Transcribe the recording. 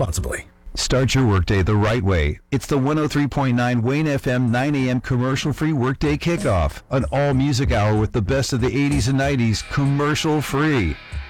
responsibly. Start your workday the right way. It's the 103.9 Wayne FM 9 a.m. commercial-free workday kickoff. An all-music hour with the best of the 80s and 90s commercial-free.